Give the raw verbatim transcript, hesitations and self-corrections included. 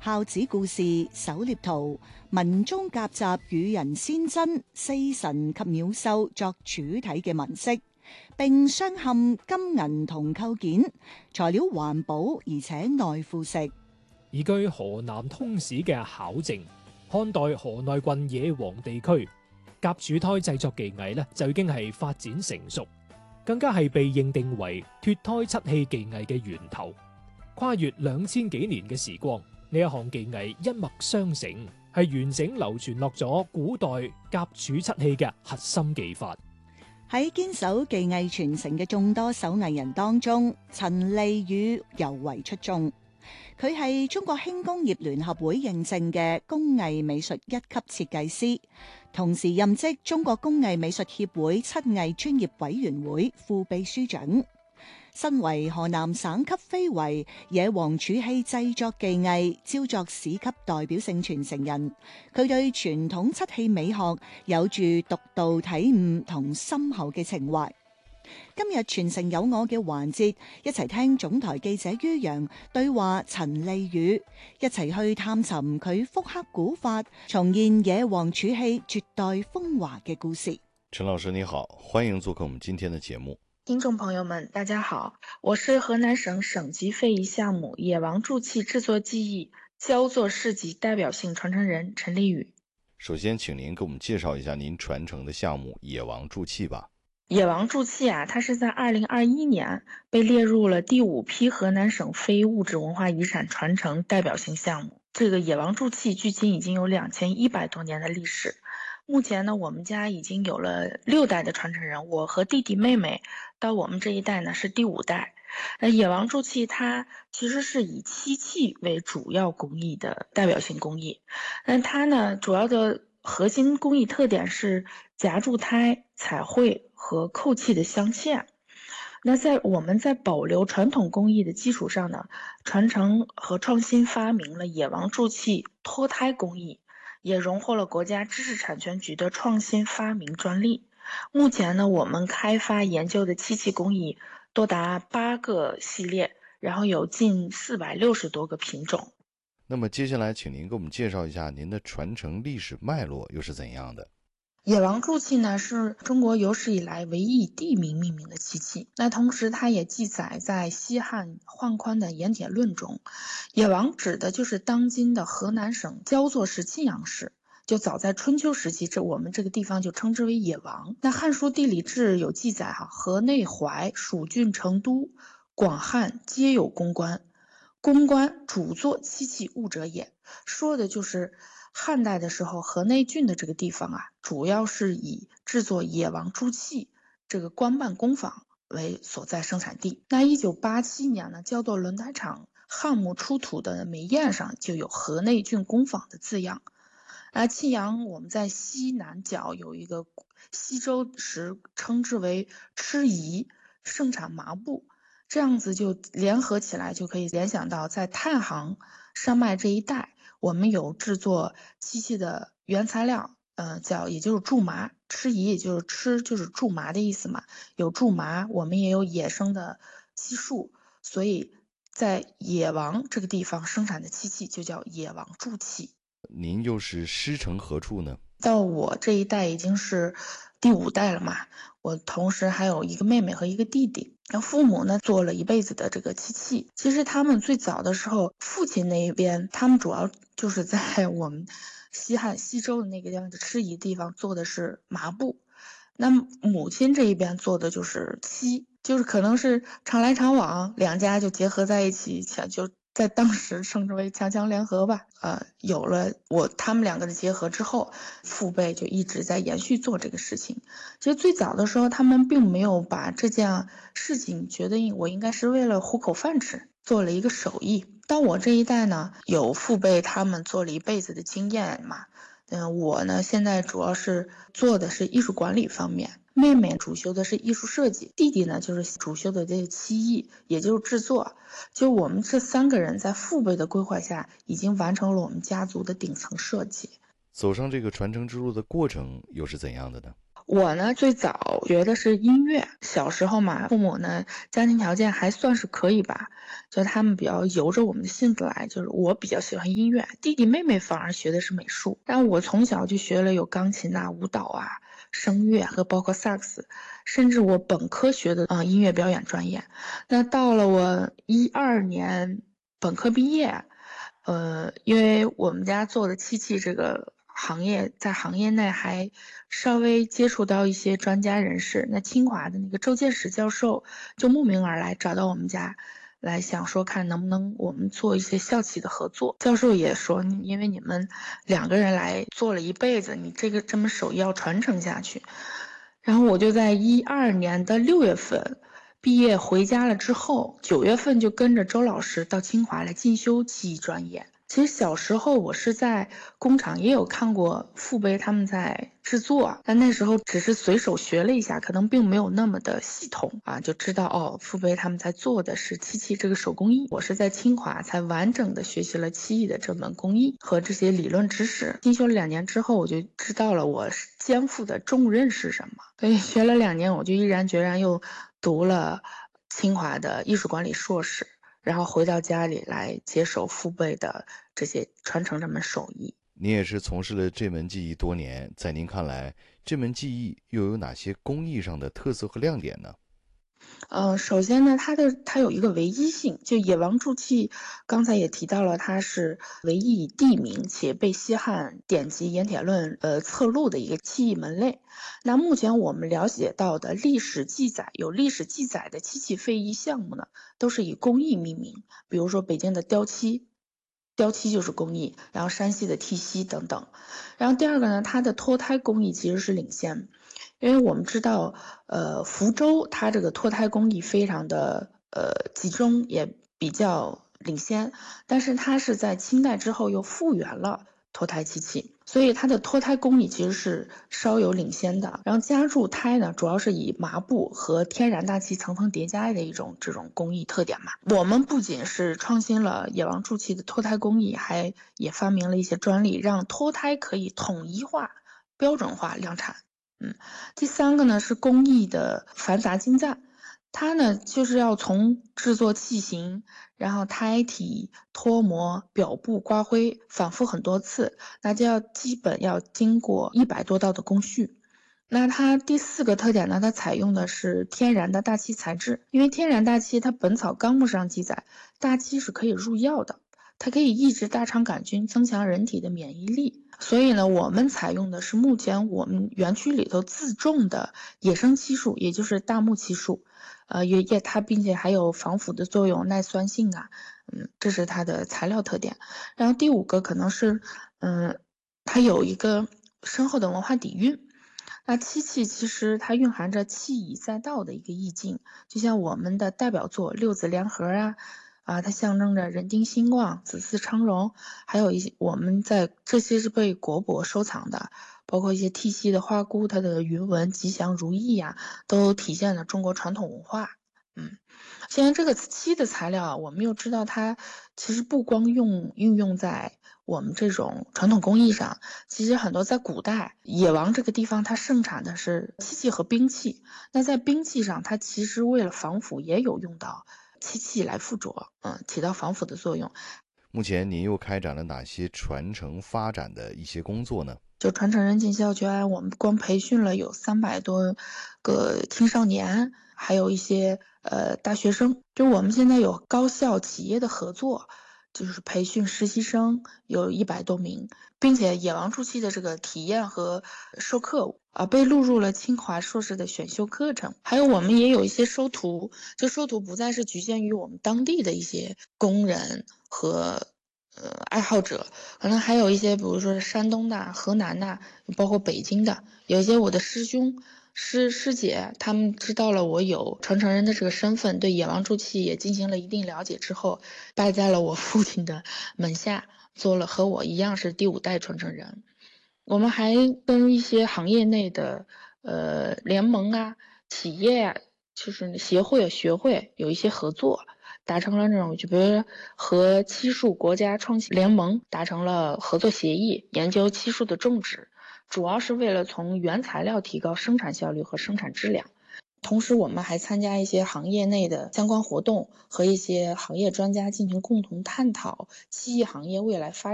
孝子故事、狩獵圖、文中夾雜與人先真、四神及鳥獸作主體嘅紋飾，並鑲嵌金銀銅構件，材料環保而且耐腐蝕。 而據河南通史嘅考證，漢代河內郡野黃地區甲柱胎製作技藝咧就已經係發展成熟，更加係被認定為脫胎漆器技藝嘅源頭。跨越兩千幾年嘅時光，呢一項技藝一脈相承，係完整流傳落咗古代甲柱漆器嘅核心技法。 喺堅守技藝傳承嘅眾多手藝人當中，陳利宇尤為出眾。佢係中國輕工業聯合會認證嘅工藝美術一級設計師，同時任職中國工藝美術協會漆藝專業委員會副秘書長。身為河南省級非遺野黃柱器製作技藝焦作市級代表性傳承人，佢對傳統漆器美學有住獨到體悟同深厚嘅情懷。今日傳承有我嘅環節，一齊聽總台記者于洋對話陳利宇，一齊去探尋佢復刻古法，重現野黃柱器絕代風華嘅故事。 陳老師你好，歡迎做客我們今天的節目。 聽眾朋友們大家好，我是河南省省級非遺項目野黃柱器製作技藝焦作市級代表性傳承人陳利宇。 首先請您給我們介紹一下您傳承的項目野黃柱器吧。 野黃柱器啊，它是在二零二一年被列入了第五批河南省非物質文化遺產傳承代表性項目。這個野黃柱器距今已經有兩千一百多年的歷史。目前呢，我們家已經有了六代的傳承人，我和弟弟妹妹到我們這一代呢是第五代。呃，野黃柱器它其實是以漆器為主要工藝的代表性工藝，但它呢主要的核心工藝特點是夾柱胎、彩繪和扣器的鑲嵌。那在我們在保留傳統工藝的基礎上呢，傳承和創新發明了野黃柱器脫胎工藝，也榮獲了國家知識產權局的創新發明專利。目前呢，我們開發研究的漆器工藝多達八個系列，然後有近四百六十多個品種。 那麼接下來請您給我們介紹一下您的傳承歷史脈絡又是怎樣的？ 野黃柱器呢是中國有史以來唯一以地名命名的漆器，那同時它也記載在西漢宦寬的《鹽鐵論》中。野黃指的就是當今的河南省焦作市沁陽市，就早在春秋時期，這我們這個地方就稱之為野黃。那《漢書地理志》有記載哈，河內淮蜀郡成都廣漢皆有公官，公官主作漆器物者也，說的就是漢代的時候，河內郡的這個地方啊，主要是以製作野黃柱器這個官辦工坊為所在生產地。那一九八七年呢，焦作輪胎廠漢墓出土的煤砚上就有河內郡工坊的字樣。而沁陽我們在西南角有一個西周時稱之為郗夷，盛產麻布，這樣子就聯合起來就可以聯想到在太行山脈這一帶，我們有製作漆器的原材料，呃，叫也就是苎麻，郗夷也就是郗就是苎麻的意思嘛，有苎麻，我們也有野生的漆樹，所以在野黃這個地方生產的漆器就叫野黃柱器。 您又是師承何處呢？ 到我這一代已經是第五代了嘛，我同時還有一個妹妹和一個弟弟。然後父母呢做了一輩子的這個漆器，其實他們最早的時候，父親那一邊，他們主要就是在我們西漢西周的那個地方的郗夷地方做的是麻布，那母親這一邊做的就是漆，就是可能是常來常往，兩家就結合在一起，就在當時稱之為強強聯合吧。呃，有了我他們兩個的結合之後，父輩就一直在延續做這個事情。其實最早的時候，他們並沒有把這件事情覺得我應該是為了糊口飯吃，做了一個手藝。到我這一代呢，有父輩他們做了一輩子的經驗嘛。嗯，我呢現在主要是做的是藝術管理方面。妹妹主修的是藝術設計，弟弟呢就是主修的這個漆藝，也就是製作。就我們這三個人在父輩的規劃下，已經完成了我們家族的頂層設計。 走上這個傳承之路的過程又是怎樣的呢？ 我呢最早学的是音乐，小时候嘛，父母呢家庭条件还算是可以吧，就他们比较由着我们的性子来，就是我比较喜欢音乐，弟弟妹妹反而学的是美术，但我从小就学了有钢琴啊、舞蹈啊、声乐和包括萨克斯，甚至我本科学的啊、呃、音乐表演专业。那到了我一二年本科毕业，呃，因为我们家做的漆器这个行业，在行业内还稍微接触到一些专家人士，那清华的那个周建史教授就慕名而来，找到我们家来想说看能不能我们做一些校企的合作。教授也说，因为你们两个人来做了一辈子，你这个这门手艺要传承下去。然后我就在一二年的六月份毕业回家了之后，九月份就跟着周老师到清华来进修漆艺专业。其实小时候我是在工厂也有看过父辈他们在制作，但那时候只是随手学了一下，可能并没有那么的系统啊，就知道哦，父辈他们在做的是漆器这个手工艺。我是在清华才完整的学习了漆艺的这门工艺和这些理论知识。进修了两年之后，我就知道了我肩负的重任是什么，所以学了两年，我就毅然决然又读了清华的艺术管理硕士。然后回到家里来接手父辈的这些传承这门手艺。 你也是从事了这门技艺多年，在您看来，这门技艺又有哪些工艺上的特色和亮点呢？ 呃，首先呢，它的它有一个唯一性，就野王铸器，刚才也提到了，它是唯一以地名且被西汉典籍《盐铁论》呃侧录的一个器艺门类。那目前我们了解到的历史记载，有历史记载的漆器非遗项目呢，都是以工艺命名，比如说北京的雕漆。雕漆就是工艺，然后山西的剔锡等等。然后第二个呢，它的脱胎工艺其实是领先，因为我们知道，呃，福州它这个脱胎工艺非常的呃集中，也比较领先，但是它是在清代之后又复原了脱胎漆器，所以它的脱胎工艺其实是稍有领先的。然后加铸胎呢，主要是以麻布和天然大漆层层叠加的一种这种工艺特点嘛。我们不仅是创新了野王铸器的脱胎工艺，还也发明了一些专利，让脱胎可以统一化、标准化量产。嗯，第三个呢是工艺的繁杂精湛。它呢就是要从制作器型，然后胎体、脱模、表布、刮灰，反复很多次，那就要基本要经过一百多道的工序。那它第四个特点呢，它采用的是天然的大漆材质，因为天然大漆它《本草纲目》上记载，大漆是可以入药的，它可以抑制大肠杆菌，增强人体的免疫力。所以呢，我们采用的是目前我们园区里头自种的野生漆树，也就是大木漆树。呃，也也它并且还有防腐的作用，耐酸性啊，嗯，这是它的材料特点。然后第五个可能是，嗯，它有一个深厚的文化底蕴。那漆器其实它蕴含着器以载道的一个意境，就像我们的代表作六子联合啊，啊，它象征着人丁兴旺、子嗣昌荣，还有一些我们在这些是被国博收藏的。包括一些剔锡的花菇，它的云纹吉祥如意呀、啊，都体现了中国传统文化。嗯，现在这个漆的材料啊，我们又知道它其实不光用运用在我们这种传统工艺上，其实很多在古代野王这个地方，它盛产的是漆器和兵器。那在兵器上，它其实为了防腐，也有用到漆器来附着，嗯，起到防腐的作用。 目前您又开展了哪些传承发展的一些工作呢？ 就传承人尽孝捐，我们光培训了有三百多个青少年，还有一些呃大学生。就我们现在有高校企业的合作，就是培训实习生有一百多名，并且野王铸器的这个体验和授课啊被录入了清华硕士的选修课程。还有我们也有一些收徒，就收徒不再是局限于我们当地的一些工人和呃，爱好者，可能还有一些，比如说山东的、河南的，包括北京的，有一些我的师兄、师师姐，他们知道了我有传承人的这个身份，对野王铸器也进行了一定了解之后，拜在了我父亲的门下，做了和我一样是第五代传承人。我们还跟一些行业内的呃联盟啊、企业啊，就是协会、学会有一些合作。达成了这种，就比如说和漆树国家创新联盟达成了合作协议，研究漆树的种植， 主要是为了从原材料提高生产效率和生产质量。同时，我们还参加一些行业内的相关活动，和一些行业专家进行共同探讨漆艺行业未来发